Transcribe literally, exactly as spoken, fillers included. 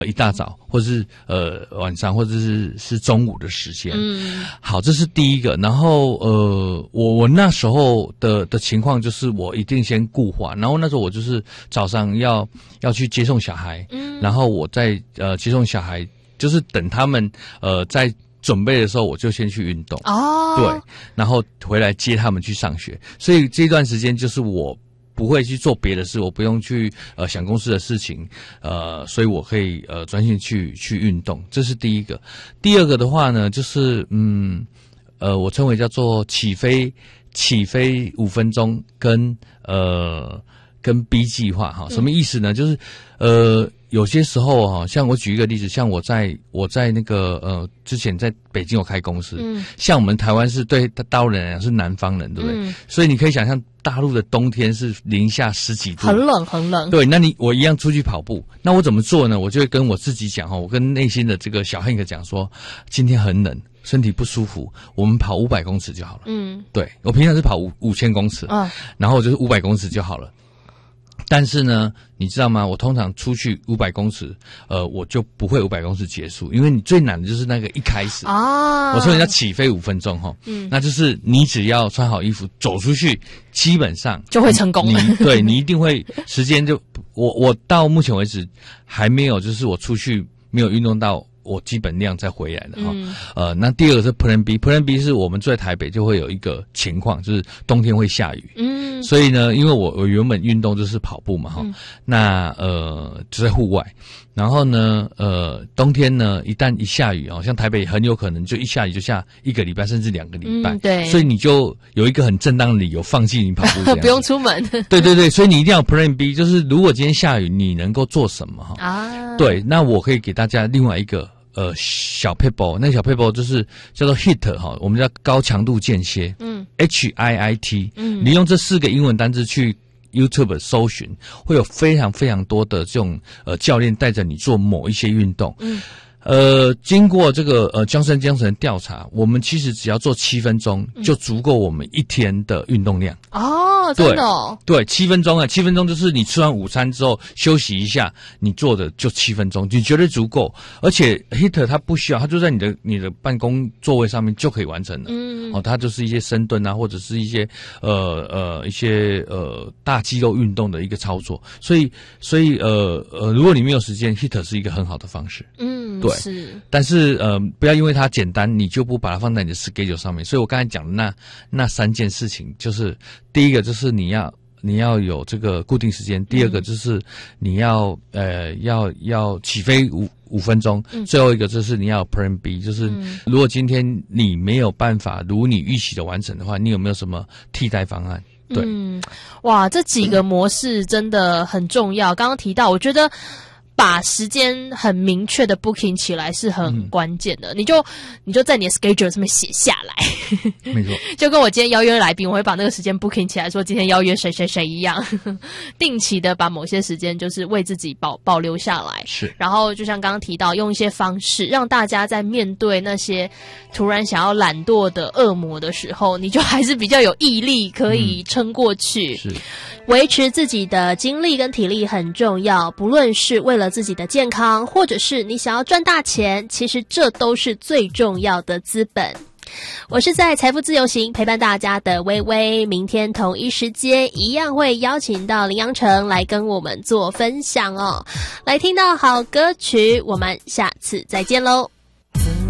一大早，或是呃晚上，或者是是中午的时间。嗯，好，这是第一个。然后呃，我我那时候的的情况就是我一定先固化，然后那时候我就是早上要要去接送小孩，嗯，然后我在呃接送小孩，就是等他们呃在准备的时候，我就先去运动。哦，对，然后回来接他们去上学，所以这段时间就是我不会去做别的事，我不用去呃想公司的事情，呃，所以我可以呃专心去去运动，这是第一个。第二个的话呢，就是嗯呃，我称为叫做起飞起飞五分钟跟呃跟 B 计划哈，什么意思呢？嗯、就是呃有些时候哈，像我举一个例子，像我在我在那个呃之前在北京有开公司，嗯，像我们台湾是对大陆人来讲是南方人，对不对？嗯、所以你可以想象。大陆的冬天是零下十几度， 很冷很冷。 对，那你我一样出去跑步，那我怎么做呢？我就会跟我自己讲哈，我跟内心的这个小 Hank 讲说，今天很冷，身体不舒服，我们跑五百公尺就好了。嗯，对我平常是跑五五千公尺，啊，然后就是五百公尺就好了。但是呢，你知道吗？我通常出去五百公尺，呃，我就不会五百公尺结束，因为你最难的就是那个一开始啊。我说人家起飞五分钟哈，嗯，那就是你只要穿好衣服走出去，基本上就会成功。 你对你一定会时间就我我到目前为止还没有，就是我出去没有运动到。我基本量再回来了哈，嗯、呃，那第二个是 Plan B，Plan B 是我们住在台北就会有一个情况，就是冬天会下雨，嗯，所以呢，因为我我原本运动就是跑步嘛哈，嗯、那呃就在户外，然后呢，呃，冬天呢一旦一下雨啊，像台北很有可能就一下雨就下一个礼拜甚至两个礼拜，嗯、对，所以你就有一个很正当的理由放弃你跑步， 不用出门， 对对对，所以你一定要 Plan B， 就是如果今天下雨，你能够做什么哈？啊，对，那我可以给大家另外一个。呃，小 paper， 那小 paper 就是叫做 H I T 哈，我们叫高强度间歇，嗯 ，H I I T， 嗯，你用这四个英文单字去 YouTube 搜寻，会有非常非常多的这种呃教练带着你做某一些运动，嗯。呃，经过这个呃江森江城调查，我们其实只要做七分钟就足够我们一天的运动量。 哦，真的哦。 对，七分钟啊，七分钟就是你吃完午餐之后休息一下，你做的就七分钟，你绝对足够。而且 H I T 它不需要，它就在你的你的办公座位上面就可以完成了。嗯，哦，它就是一些深蹲啊，或者是一些呃呃一些呃大肌肉运动的一个操作。所以所以呃呃，如果你没有时间 ，H I T 是一个很好的方式。嗯，对。是，但是呃，不要因为它简单，你就不把它放在你的 schedule 上面。所以我刚才讲的那那三件事情，就是第一个就是你要你要有这个固定时间，第二个就是你要呃要要起飞五五分钟，嗯、最后一个就是你要有 Plan B， 就是如果今天你没有办法如你预期的完成的话，你有没有什么替代方案？对， 嗯，哇，这几个模式真的很重要。刚刚提到，我觉得。把时间很明确的 booking 起来是很关键的，嗯、你就你就在你的 schedule 上面写下来， 没错， 就跟我今天邀约来宾，我会把那个时间 booking 起来，说今天邀约谁谁谁一样，定期的把某些时间就是为自己保保留下来， 是， 然后就像刚刚提到，用一些方式让大家在面对那些突然想要懒惰的恶魔的时候，你就还是比较有毅力可以撑过去，嗯、是。维持自己的精力跟体力很重要，不论是为了自己的健康，或者是你想要赚大钱，其实这都是最重要的资本。我是在财富自由行陪伴大家的薇薇，明天同一时间一样会邀请到林阳城来跟我们做分享哦。来听到好歌曲，我们下次再见喽。